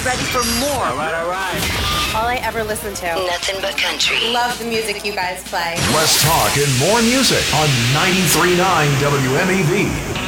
Get ready for more. All right. All I ever listen to. Nothing but country. Love the music you guys play. Less talk and more music on 93.9 WMEV.